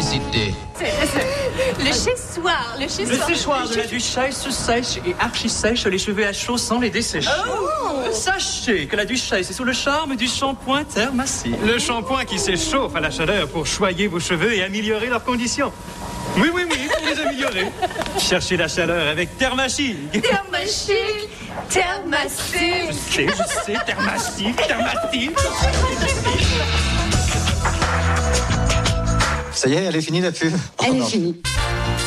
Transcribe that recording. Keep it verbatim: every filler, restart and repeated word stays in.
d'électricité. Le chez-soir, le chez-soir. Le séchoir de la duchesse sèche et archi-sèche les cheveux à chaud sans les dessécher. Oh. Sachez que la duchesse est sous le charme du shampoing Thermacy. Le shampoing qui s'échauffe à la chaleur pour choyer vos cheveux et améliorer leurs conditions. Oui, oui, oui, pour les améliorer. Cherchez la chaleur avec Thermachic. Thermachic, Thermacique. Je sais, je sais, Thermachic, Thermatique. Ça y est, elle est finie la pub. Elle est finie.